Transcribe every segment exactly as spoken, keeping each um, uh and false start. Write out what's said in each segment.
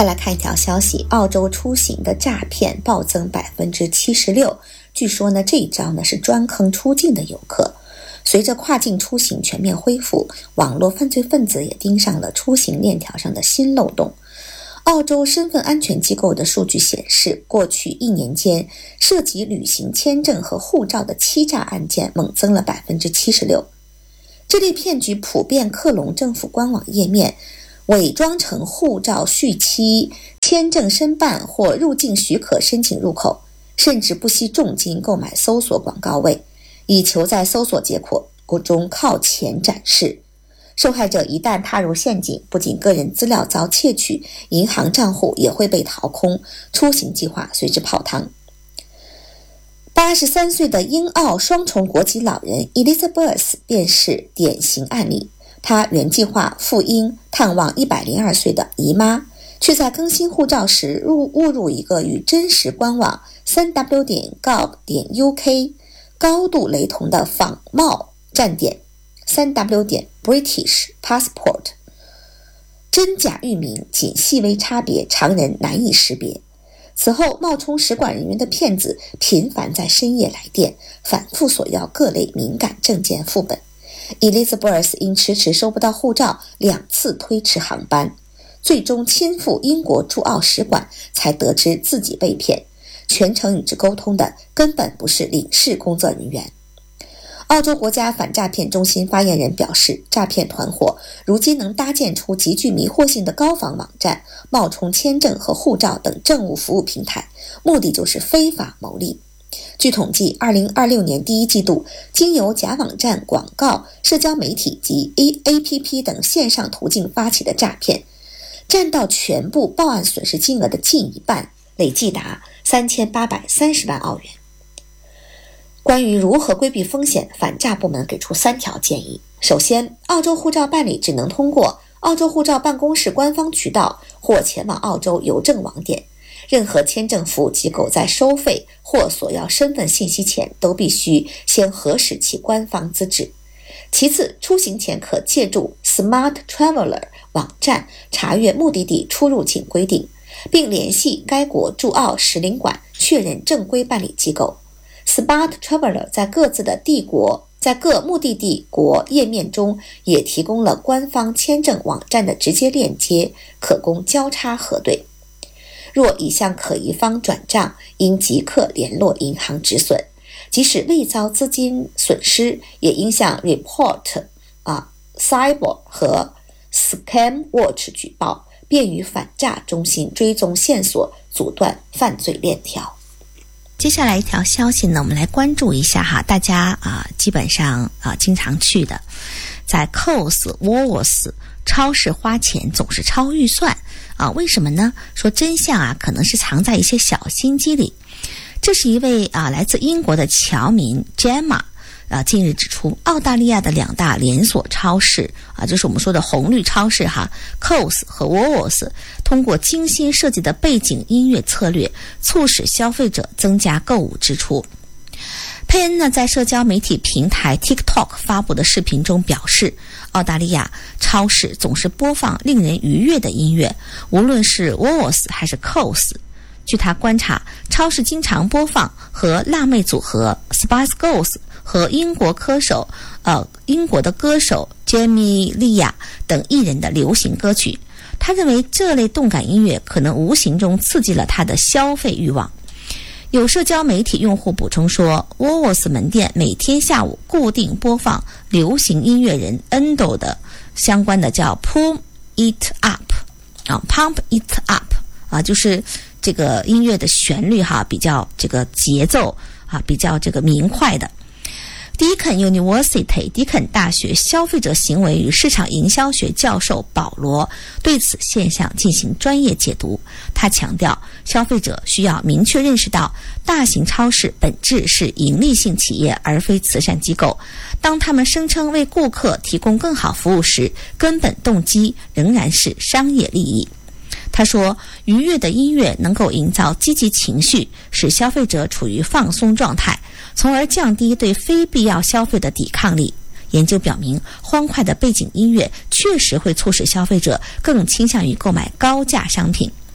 再来看一条消息，澳洲出行的诈骗暴增 百分之七十六， 据说呢这一招呢是专坑出境的游客。随着跨境出行全面恢复，网络犯罪分子也盯上了出行链条上的新漏洞。澳洲身份安全机构的数据显示，过去一年间涉及旅行签证和护照的欺诈案件猛增了 百分之七十六。 这类骗局普遍克隆政府官网页面，伪装成护照续期、签证申办或入境许可申请入口，甚至不惜重金购买搜索广告位，以求在搜索结果中靠前展示。受害者一旦踏入陷阱，不仅个人资料遭窃取，银行账户也会被掏空，出行计划随之泡汤。八十三岁的英澳双重国籍老人 Elizabeth 便是典型案例。她原计划赴英探望一百零二岁的姨妈，却在更新护照时入误入一个与真实官网 三 w 点 gov 点 uk 高度雷同的仿冒站点 三 w 点 british passport， 真假域名仅细微差别，常人难以识别。此后冒充使馆人员的骗子频繁在深夜来电，反复索要各类敏感证件副本。 Elizabeth 因迟迟收不到护照，两次推迟航班，最终亲赴英国驻澳使馆，才得知自己被骗，全程与之沟通的根本不是领事工作人员。澳洲国家反诈骗中心发言人表示，诈骗团伙如今能搭建出极具迷惑性的高仿网站，冒充签证和护照等政务服务平台，目的就是非法牟利。据统计，二零二六年第一季度，经由假网站、广告、社交媒体及 A P P 等线上途径发起的诈骗，占到全部报案损失金额的近一半，累计达三千八百三十万澳元。关于如何规避风险，反诈部门给出三条建议。首先，澳洲护照办理只能通过澳洲护照办公室官方渠道或前往澳洲邮政网点。任何签证服务机构在收费或索要身份信息前，都必须先核实其官方资质。其次，出行前可借助 Smart Traveller 网站查阅目的地出入境规定，并联系该国驻澳使领馆确认正规办理机构。Smart Traveller 在各自的地国在各目的地国页面中也提供了官方签证网站的直接链接，可供交叉核对。若已向可疑方转账，应即刻联络银行止损，即使未遭资金损失，也应向 Report 啊 Cyber 和 Scam Watch 举报，便于反诈中心追踪线索，阻断犯罪链条。 接下来一条消息呢，我们来关注一下哈，大家啊基本上啊经常去的，在 Coles、Woolworths 超市花钱总是超预算啊，为什么呢？说真相啊，可能是藏在一些小心机里。这是一位啊来自英国的侨民 Gemma 啊，近日指出，澳大利亚的两大连锁超市啊，就是我们说的红绿超市哈 ，Coles 和 Woolworths， 通过精心设计的背景音乐策略，促使消费者增加购物支出。佩恩呢，在社交媒体平台 TikTok 发布的视频中表示，澳大利亚超市总是播放令人愉悦的音乐，无论是 Woolworths 还是 Coles。据他观察，超市经常播放和辣妹组合 Spice Girls 和英国歌手呃英国的歌手 Jamie Lia 等艺人的流行歌曲。他认为这类动感音乐可能无形中刺激了他的消费欲望。有社交媒体用户补充说， Woolworths 门店每天下午固定播放流行音乐人 Endo 的相关的叫 Pump It Up 啊 Pump It Up 啊，就是这个音乐的旋律哈，比较这个节奏啊，比较这个明快的。迪肯 University 迪肯大学消费者行为与市场营销学教授保罗对此现象进行专业解读。他强调，消费者需要明确认识到，大型超市本质是盈利性企业而非慈善机构。当他们声称为顾客提供更好服务时，根本动机仍然是商业利益。他说，愉悦的音乐能够营造积极情绪，使消费者处于放松状态，从而降低对非必要消费的抵抗力。研究表明，欢快的背景音乐确实会促使消费者更倾向于购买高价商品。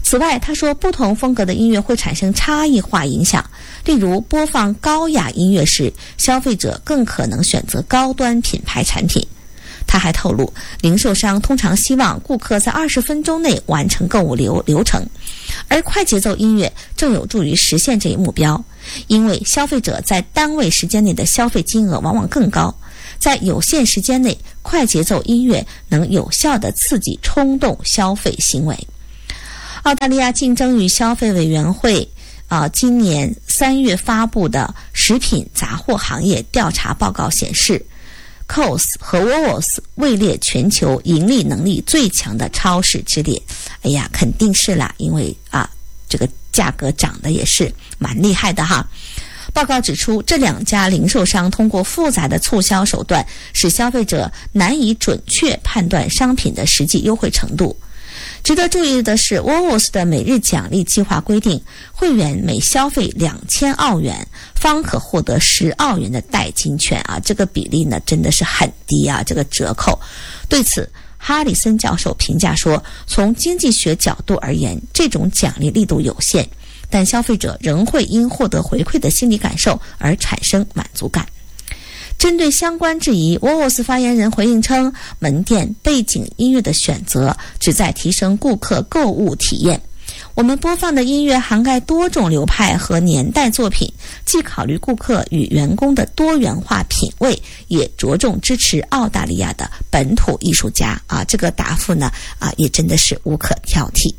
此外，他说不同风格的音乐会产生差异化影响，例如播放高雅音乐时，消费者更可能选择高端品牌产品。他还透露，零售商通常希望顾客在二十分钟内完成购物流流程，而快节奏音乐正有助于实现这一目标，因为消费者在单位时间内的消费金额往往更高，在有限时间内，快节奏音乐能有效地刺激冲动消费行为。澳大利亚竞争与消费委员会啊、呃，今年三月发布的食品杂货行业调查报告显示，Coles 和 Woolworths 位列全球盈利能力最强的超市之列。哎呀，肯定是啦，因为啊，这个价格涨得也是蛮厉害的哈。报告指出，这两家零售商通过复杂的促销手段，使消费者难以准确判断商品的实际优惠程度。值得注意的是 Woolworths 的每日奖励计划规定，会员每消费两千澳元方可获得十澳元的代金券啊，这个比例呢真的是很低啊，这个折扣。对此，哈里森教授评价说，从经济学角度而言，这种奖励力度有限，但消费者仍会因获得回馈的心理感受而产生满足感。针对相关质疑，沃沃斯发言人回应称，门店背景音乐的选择旨在提升顾客购物体验。我们播放的音乐涵盖多种流派和年代作品，既考虑顾客与员工的多元化品味，也着重支持澳大利亚的本土艺术家啊。这个答复呢啊，也真的是无可挑剔。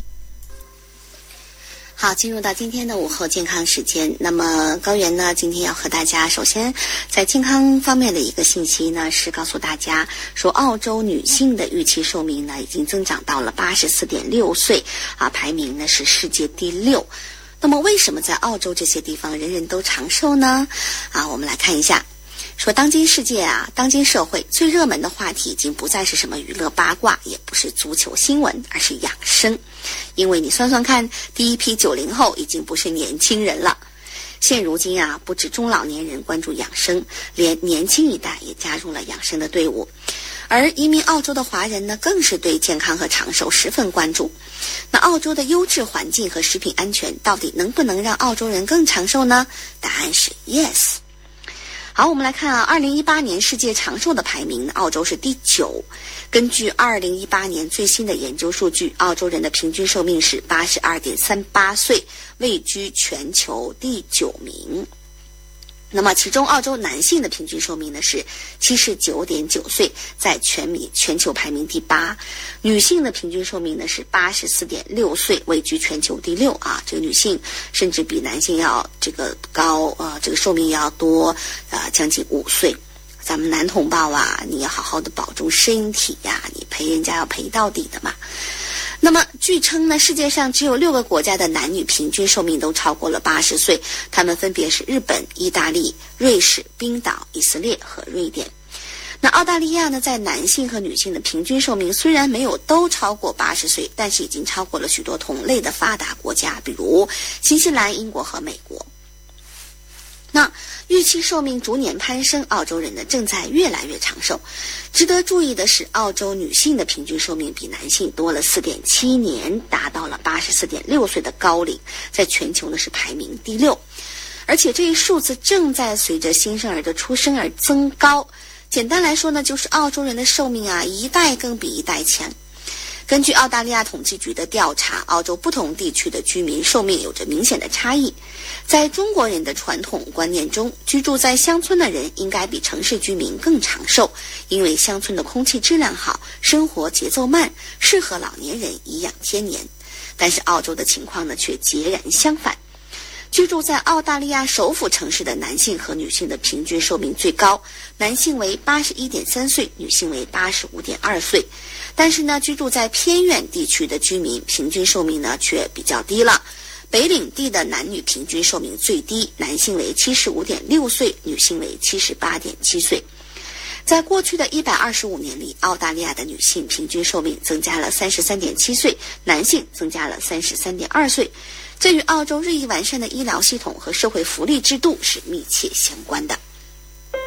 好，进入到今天的午后健康时间。那么高原呢，今天要和大家首先在健康方面的一个信息呢，是告诉大家说，澳洲女性的预期寿命呢已经增长到了八十四点六岁啊，排名呢是世界第六。那么为什么在澳洲这些地方人人都长寿呢？啊，我们来看一下。说当今世界啊，当今社会最热门的话题已经不再是什么娱乐八卦，也不是足球新闻，而是养生。因为你算算看，第一批九零后已经不是年轻人了。现如今啊，不止中老年人关注养生，连年轻一代也加入了养生的队伍。而移民澳洲的华人呢，更是对健康和长寿十分关注。那澳洲的优质环境和食品安全到底能不能让澳洲人更长寿呢？答案是 yes。好，我们来看啊，二零一八年世界长寿的排名，澳洲是第九。根据二零一八年最新的研究数据，澳洲人的平均寿命是八十二点三八岁，位居全球第九名。那么其中澳洲男性的平均寿命呢是七十九点九岁，在全米全球排名第八。女性的平均寿命呢是八十四点六岁，位居全球第六啊。这个女性甚至比男性要这个高呃这个寿命要多呃将近五岁。咱们男同胞啊，你要好好的保重身体呀，你陪人家要陪到底的嘛。那么据称呢，世界上只有六个国家的男女平均寿命都超过了八十岁，他们分别是日本、意大利、瑞士、冰岛、以色列和瑞典。那澳大利亚呢，在男性和女性的平均寿命虽然没有都超过八十岁，但是已经超过了许多同类的发达国家，比如新西兰、英国和美国。那预期寿命逐年攀升，澳洲人呢正在越来越长寿。值得注意的是，澳洲女性的平均寿命比男性多了 四点七年，达到了八十四点六岁的高龄，在全球呢是排名第六。而且这一数字正在随着新生儿的出生而增高。简单来说呢，就是澳洲人的寿命啊，一代更比一代强。根据澳大利亚统计局的调查，澳洲不同地区的居民寿命有着明显的差异。在中国人的传统观念中，居住在乡村的人应该比城市居民更长寿，因为乡村的空气质量好，生活节奏慢，适合老年人颐养天年。但是澳洲的情况呢，却截然相反。居住在澳大利亚首府城市的男性和女性的平均寿命最高，男性为 八十一点三岁，女性为 八十五点二岁。但是呢，居住在偏远地区的居民平均寿命呢却比较低了。北领地的男女平均寿命最低，男性为 七十五点六岁，女性为 七十八点七岁。在过去的一百二十五年里，澳大利亚的女性平均寿命增加了 三十三点七岁，男性增加了 三十三点二岁。这与澳洲日益完善的医疗系统和社会福利制度是密切相关的。